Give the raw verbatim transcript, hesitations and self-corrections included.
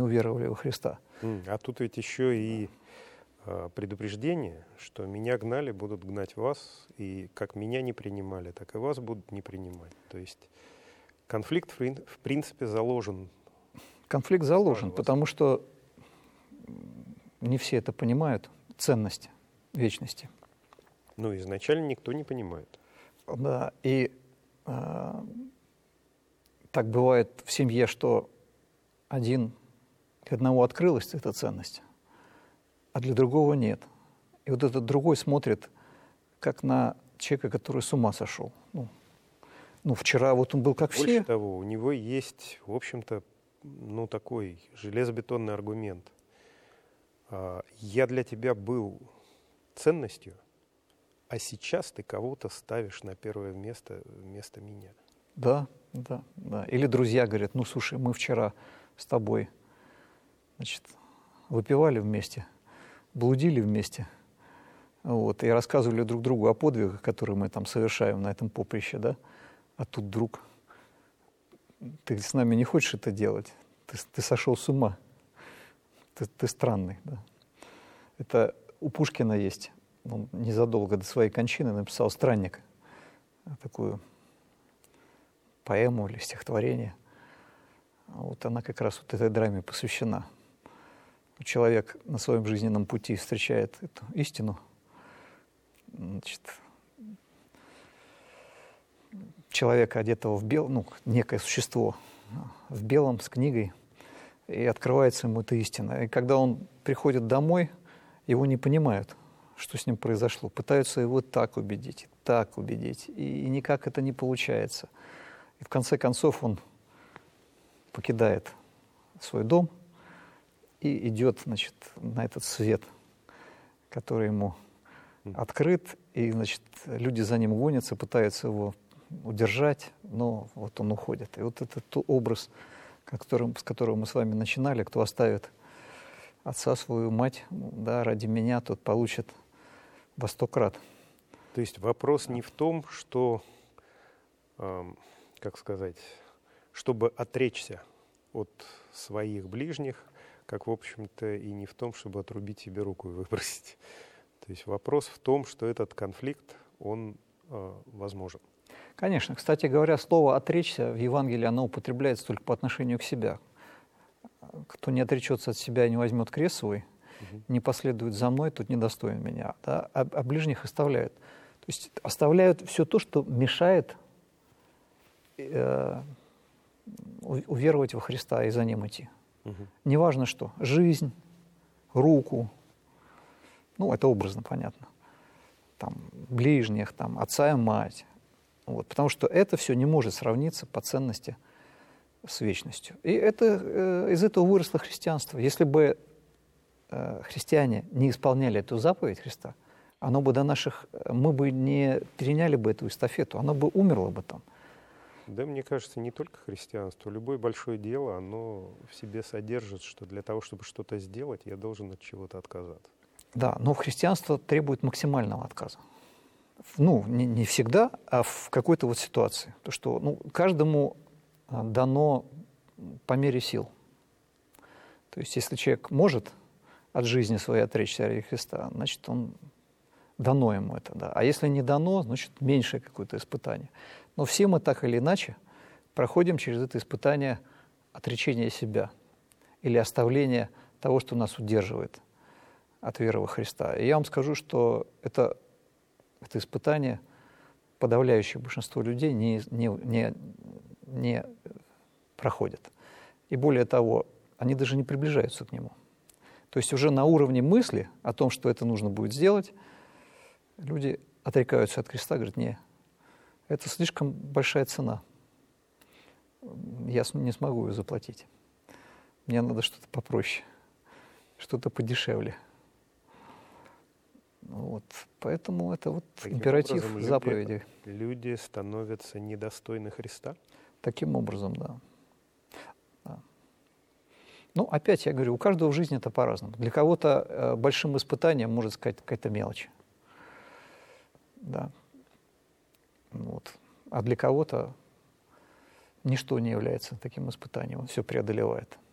уверовали во Христа. А тут ведь еще и предупреждение, что меня гнали, будут гнать вас, и как меня не принимали, так и вас будут не принимать. То есть конфликт, в принципе, заложен. Конфликт заложен, потому что не все это понимают, ценность вечности. Ну, изначально никто не понимает. Да, и э, так бывает в семье, что один, для одного открылась эта ценность, а для другого нет. И вот этот другой смотрит, как на человека, который с ума сошел. Ну, ну вчера вот он был как Больше все. Больше того, у него есть, в общем-то, ну, такой железобетонный аргумент. Я для тебя был ценностью, а сейчас ты кого-то ставишь на первое место вместо меня. Да, да, да. Или друзья говорят, ну, слушай, мы вчера с тобой, значит, выпивали вместе, блудили вместе, вот, и рассказывали друг другу о подвигах, которые мы там совершаем на этом поприще, да, а тут вдруг ты с нами не хочешь это делать, ты, ты сошел с ума, ты, ты странный, да. Это у Пушкина есть, он незадолго до своей кончины написал «Странник», такую поэму или стихотворение. Вот она как раз вот этой драме посвящена. Человек на своем жизненном пути встречает эту истину. Значит, человека, одетого в белом, ну, некое существо в белом с книгой, и открывается ему эта истина. И когда он приходит домой, его не понимают, что с ним произошло. Пытаются его так убедить, так убедить, и никак это не получается. И в конце концов он покидает свой дом и идет, значит, на этот свет, который ему открыт, и, значит, люди за ним гонятся, пытаются его удержать, но вот он уходит. И вот этот образ, которым, с которого мы с вами начинали, кто оставит отца, свою мать, да, ради меня, тот получит во сто крат. То есть вопрос не в том, что, э, как сказать, чтобы отречься от своих ближних, как, в общем-то, и не в том, чтобы отрубить себе руку и выбросить. То есть вопрос в том, что этот конфликт, он э, возможен. Конечно. Кстати говоря, слово «отречься» в Евангелии, оно употребляется только по отношению к себе. Кто не отречется от себя и не возьмет крест свой, угу. не последует за мной, тот недостоин меня. Да? А, а ближних оставляют. То есть оставляют все то, что мешает э, уверовать во Христа и за Ним идти. Угу. Неважно что. Жизнь, руку. Ну, это образно, понятно. Там, ближних, там, отца и мать. Вот, потому что это все не может сравниться по ценности с вечностью. И это, э, из этого выросло христианство. Если бы э, христиане не исполняли эту заповедь Христа, оно бы до наших, мы бы не переняли бы эту эстафету, оно бы умерло бы там. Да, мне кажется, не только христианство. Любое большое дело, оно в себе содержит, что для того, чтобы что-то сделать, я должен от чего-то отказаться. Да, но христианство требует максимального отказа. Ну, не, не всегда, а в какой-то вот ситуации. То, что ну, каждому дано по мере сил. То есть, если человек может от жизни своей отречься ради Христа, значит, он дано ему это, да. А если не дано, значит, меньшее какое-то испытание. Но все мы так или иначе проходим через это испытание отречения себя или оставления того, что нас удерживает от веры во Христа. И я вам скажу, что это, это испытание подавляющее большинство людей не, не, не, не проходят. И более того, они даже не приближаются к нему. То есть уже на уровне мысли о том, что это нужно будет сделать, люди отрекаются от креста, говорят, не, это слишком большая цена. Я не смогу ее заплатить. Мне надо что-то попроще, что-то подешевле. Вот. Поэтому это вот Таким императив образом, заповеди. Люди, люди становятся недостойны Христа? Таким образом, да. да. Ну, опять я говорю, у каждого в жизни это по-разному. Для кого-то э, большим испытанием может сказать какая-то мелочь. Да. Вот. А для кого-то ничто не является таким испытанием, он все преодолевает.